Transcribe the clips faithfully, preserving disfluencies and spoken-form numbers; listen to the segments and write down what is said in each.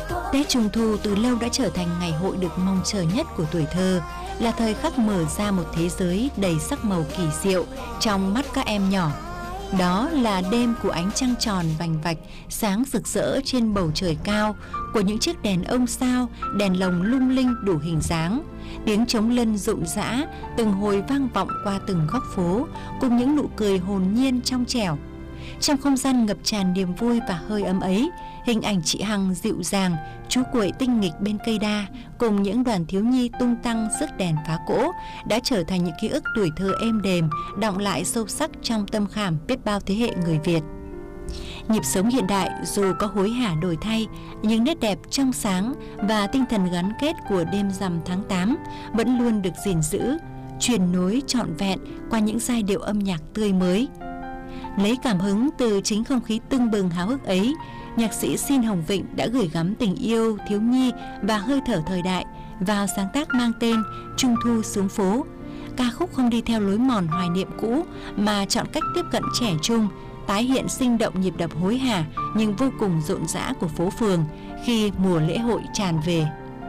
Tết Trung Thu từ lâu đã trở thành ngày hội được mong chờ nhất của tuổi thơ, là thời khắc mở ra một thế giới đầy sắc màu kỳ diệu trong mắt các em nhỏ. Đó là đêm của ánh trăng tròn vành vạch sáng rực rỡ trên bầu trời cao, của những chiếc đèn ông sao, đèn lồng lung linh đủ hình dáng, tiếng trống lân rộn rã từng hồi vang vọng qua từng góc phố, cùng những nụ cười hồn nhiên trong trẻo. Trong không gian ngập tràn niềm vui và hơi ấm ấy, hình ảnh chị Hằng dịu dàng, chú Quệ tinh nghịch bên cây đa cùng những đoàn thiếu nhi tung tăng rước đèn phá cỗ đã trở thành những ký ức tuổi thơ êm đềm, đọng lại sâu sắc trong tâm khảm biết bao thế hệ người Việt. Nhịp sống hiện đại dù có hối hả đổi thay, nhưng nét đẹp trong sáng và tinh thần gắn kết của đêm rằm tháng tám vẫn luôn được gìn giữ, truyền nối trọn vẹn qua những giai điệu âm nhạc tươi mới. Lấy cảm hứng từ chính không khí tưng bừng háo hức ấy, nhạc sĩ Xin Hồng Vịnh đã gửi gắm tình yêu thiếu nhi và hơi thở thời đại vào sáng tác mang tên Trung Thu xuống phố. Ca khúc không đi theo lối mòn hoài niệm cũ mà chọn cách tiếp cận trẻ trung, tái hiện sinh động nhịp đập hối hả nhưng vô cùng rộn rã của phố phường khi mùa lễ hội tràn về.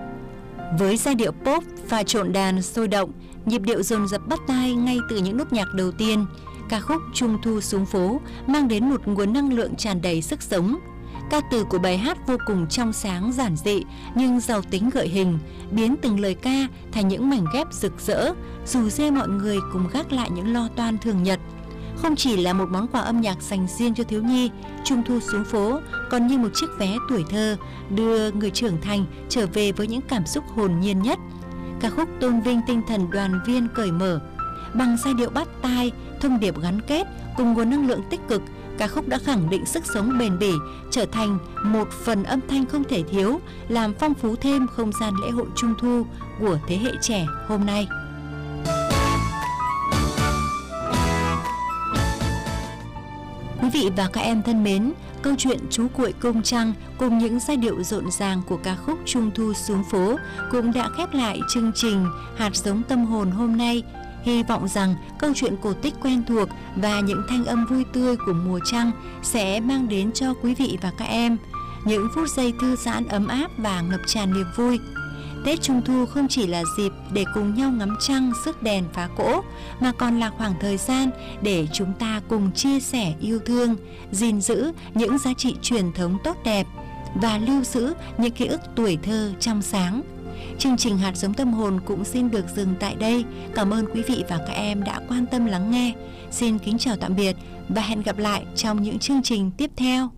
Với giai điệu pop pha trộn đàn sôi động, nhịp điệu dồn dập bắt tai ngay từ những nốt nhạc đầu tiên, ca khúc Trung Thu xuống phố mang đến một nguồn năng lượng tràn đầy sức sống. Ca từ của bài hát vô cùng trong sáng giản dị nhưng giàu tính gợi hình, biến từng lời ca thành những mảnh ghép rực rỡ, rủ rê mọi người cùng gác lại những lo toan thường nhật. Không chỉ là một món quà âm nhạc dành riêng cho thiếu nhi, Trung Thu xuống phố còn như một chiếc vé tuổi thơ đưa người trưởng thành trở về với những cảm xúc hồn nhiên nhất. Ca khúc tôn vinh tinh thần đoàn viên cởi mở, bằng giai điệu bắt tai, thông điệp gắn kết cùng nguồn năng lượng tích cực, ca khúc đã khẳng định sức sống bền bỉ, trở thành một phần âm thanh không thể thiếu, làm phong phú thêm không gian lễ hội Trung Thu của thế hệ trẻ hôm nay. Quý vị và các em thân mến, câu chuyện Chú Cuội Cung Trăng cùng những giai điệu rộn ràng của ca khúc Trung Thu xuống phố cũng đã khép lại chương trình Hạt giống tâm hồn hôm nay. Hy vọng rằng câu chuyện cổ tích quen thuộc và những thanh âm vui tươi của mùa trăng sẽ mang đến cho quý vị và các em những phút giây thư giãn ấm áp và ngập tràn niềm vui. Tết Trung Thu không chỉ là dịp để cùng nhau ngắm trăng, rước đèn phá cỗ, mà còn là khoảng thời gian để chúng ta cùng chia sẻ yêu thương, gìn giữ những giá trị truyền thống tốt đẹp và lưu giữ những ký ức tuổi thơ trong sáng. Chương trình Hạt giống tâm hồn cũng xin được dừng tại đây. Cảm ơn quý vị và các em đã quan tâm lắng nghe. Xin kính chào tạm biệt và hẹn gặp lại trong những chương trình tiếp theo.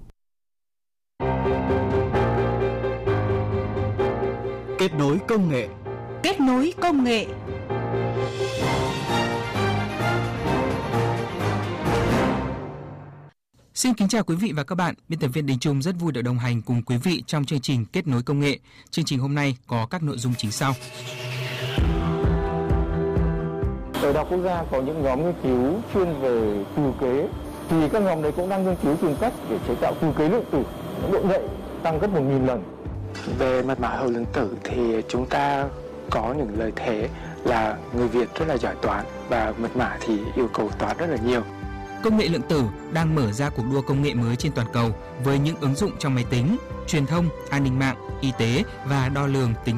Kết nối công nghệ. Kết nối công nghệ. Xin kính chào quý vị và các bạn. Biên tập viên Đình Trung rất vui được đồng hành cùng quý vị trong chương trình Kết nối công nghệ. Chương trình hôm nay có các nội dung chính sau. Ở Đại học Quốc gia có những nhóm nghiên cứu chuyên về thừa kế, thì các nhóm đấy cũng đang nghiên cứu tìm cách để chế tạo thừa kế lượng tử, độ nhạy tăng gấp một nghìn lần. Về mật mã hầu lượng tử thì chúng ta có những lợi thế là người Việt rất là giỏi toán và mật mã thì yêu cầu toán rất là nhiều. Công nghệ lượng tử đang mở ra cuộc đua công nghệ mới trên toàn cầu với những ứng dụng trong máy tính, truyền thông, an ninh mạng, y tế và đo lường tính